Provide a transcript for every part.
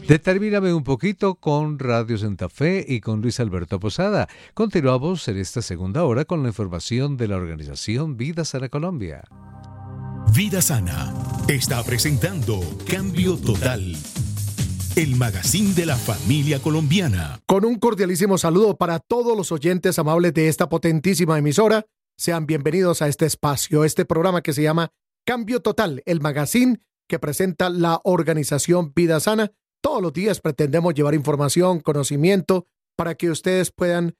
Determíname un poquito con Radio Santa Fe y con Luis Alberto Posada. Continuamos en esta segunda hora con la información de la organización Vida Sana Colombia. Vida Sana está presentando Cambio Total, el magazine de la familia colombiana. Con un cordialísimo saludo para todos los oyentes amables de esta potentísima emisora. Sean bienvenidos a este espacio, este programa que se llama Cambio Total, el magazine que presenta la organización Vida Sana. Todos los días pretendemos llevar información, conocimiento, para que ustedes puedan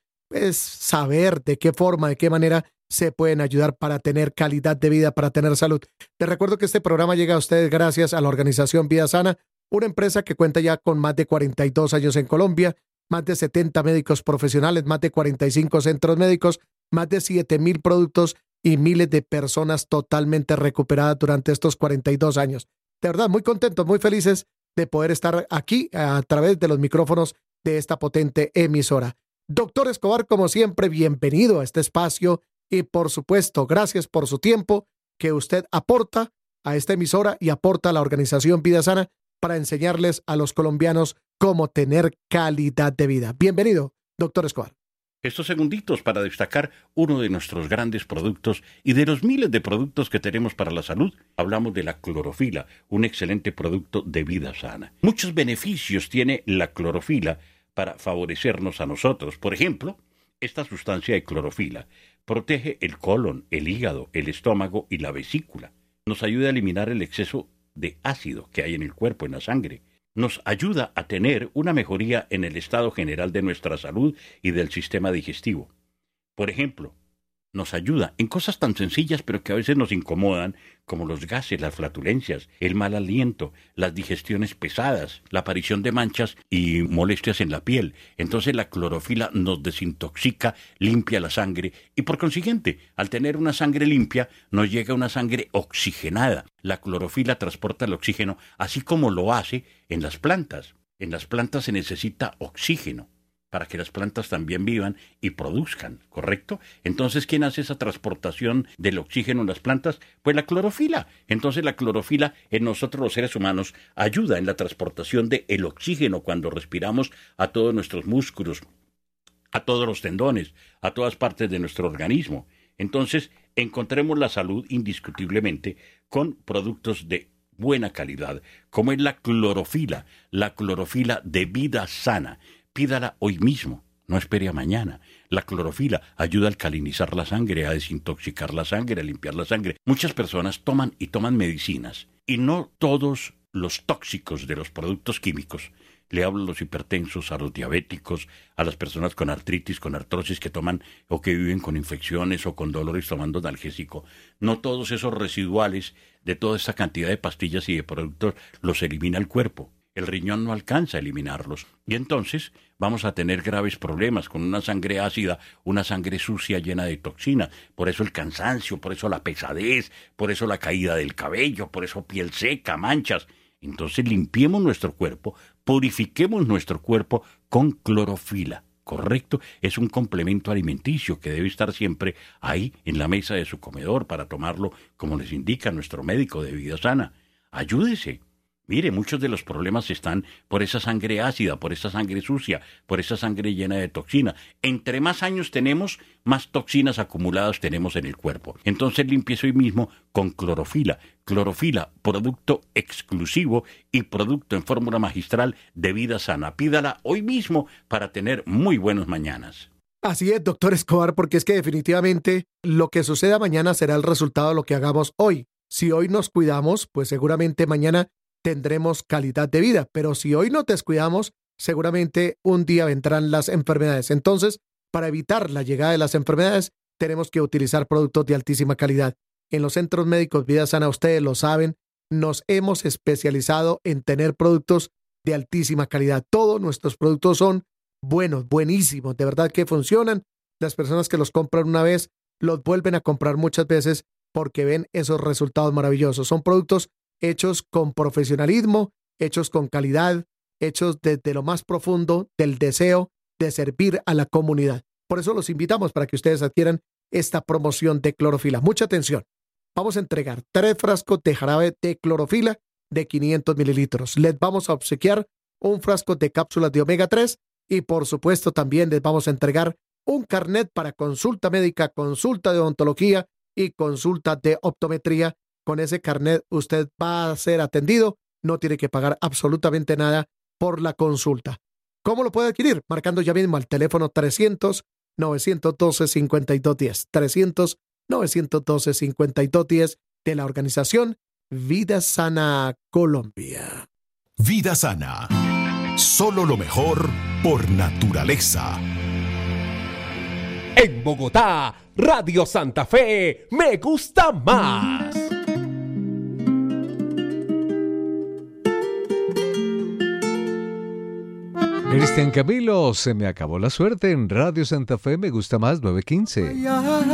saber de qué forma, de qué manera se pueden ayudar para tener calidad de vida, para tener salud. Les recuerdo que este programa llega a ustedes gracias a la organización Vida Sana, una empresa que cuenta ya con más de 42 años en Colombia, más de 70 médicos profesionales, más de 45 centros médicos, más de 7,000 productos y miles de personas totalmente recuperadas durante estos 42 años. De verdad, muy contentos, muy felices de poder estar aquí a través de los micrófonos de esta potente emisora. Doctor Escobar, como siempre, bienvenido a este espacio y, por supuesto, gracias por su tiempo que usted aporta a esta emisora y aporta a la organización Vida Sana para enseñarles a los colombianos cómo tener calidad de vida. Bienvenido, doctor Escobar. Estos segunditos para destacar uno de nuestros grandes productos y de los miles de productos que tenemos para la salud. Hablamos de la clorofila, un excelente producto de Vida Sana. Muchos beneficios tiene la clorofila para favorecernos a nosotros. Por ejemplo, esta sustancia de clorofila protege el colon, el hígado, el estómago y la vesícula. Nos ayuda a eliminar el exceso de ácido que hay en el cuerpo, en la sangre. Nos ayuda a tener una mejoría en el estado general de nuestra salud y del sistema digestivo. Por ejemplo, nos ayuda en cosas tan sencillas pero que a veces nos incomodan, como los gases, las flatulencias, el mal aliento, las digestiones pesadas, la aparición de manchas y molestias en la piel. Entonces la clorofila nos desintoxica, limpia la sangre y por consiguiente, al tener una sangre limpia, nos llega una sangre oxigenada. La clorofila transporta el oxígeno así como lo hace en las plantas. En las plantas se necesita oxígeno para que las plantas también vivan y produzcan, ¿correcto? Entonces, ¿quién hace esa transportación del oxígeno en las plantas? Pues la clorofila. Entonces, la clorofila en nosotros los seres humanos ayuda en la transportación del oxígeno cuando respiramos a todos nuestros músculos, a todos los tendones, a todas partes de nuestro organismo. Entonces, encontremos la salud indiscutiblemente con productos de buena calidad, como es la clorofila de Vida Sana. Pídala hoy mismo, no espere a mañana. La clorofila ayuda a alcalinizar la sangre, a desintoxicar la sangre, a limpiar la sangre. Muchas personas toman medicinas y no todos los tóxicos de los productos químicos. Le hablo a los hipertensos, a los diabéticos, a las personas con artritis, con artrosis que toman o que viven con infecciones o con dolores tomando analgésico. No todos esos residuales de toda esa cantidad de pastillas y de productos los elimina el cuerpo. El riñón no alcanza a eliminarlos. Y entonces vamos a tener graves problemas con una sangre ácida, una sangre sucia llena de toxina. Por eso el cansancio, por eso la pesadez, por eso la caída del cabello, por eso piel seca, manchas. Entonces limpiemos nuestro cuerpo, purifiquemos nuestro cuerpo con clorofila. ¿Correcto? Es un complemento alimenticio que debe estar siempre ahí en la mesa de su comedor para tomarlo como les indica nuestro médico de Vida Sana. Ayúdese. Mire, muchos de los problemas están por esa sangre ácida, por esa sangre sucia, por esa sangre llena de toxina. Entre más años tenemos, más toxinas acumuladas tenemos en el cuerpo. Entonces limpiece hoy mismo con clorofila. Clorofila, producto exclusivo y producto en fórmula magistral de Vida Sana. Pídala hoy mismo para tener muy buenos mañanas. Así es, doctor Escobar, porque es que definitivamente lo que suceda mañana será el resultado de lo que hagamos hoy. Si hoy nos cuidamos, pues seguramente mañana tendremos calidad de vida, pero si hoy no descuidamos, seguramente un día vendrán las enfermedades. Entonces, para evitar la llegada de las enfermedades, tenemos que utilizar productos de altísima calidad. En los centros médicos Vida Sana, ustedes lo saben, nos hemos especializado en tener productos de altísima calidad. Todos nuestros productos son buenos, buenísimos, de verdad que funcionan. Las personas que los compran una vez, los vuelven a comprar muchas veces porque ven esos resultados maravillosos. Son productos hechos con profesionalismo, hechos con calidad, hechos desde lo más profundo del deseo de servir a la comunidad. Por eso los invitamos para que ustedes adquieran esta promoción de clorofila. Mucha atención. Vamos a entregar 3 frascos de jarabe de clorofila de 500 mililitros. Les vamos a obsequiar un frasco de cápsulas de omega 3 y por supuesto también les vamos a entregar un carnet para consulta médica, consulta de odontología y consulta de optometría. Con ese carnet usted va a ser atendido, no tiene que pagar absolutamente nada por la consulta. ¿Cómo lo puede adquirir? Marcando ya mismo al teléfono 300-912-5210. 300-912-5210 de la organización Vida Sana Colombia. Vida Sana. Solo lo mejor por naturaleza. En Bogotá, Radio Santa Fe, me gusta más. Cristian Camilo, se me acabó la suerte en Radio Santa Fe, me gusta más 915.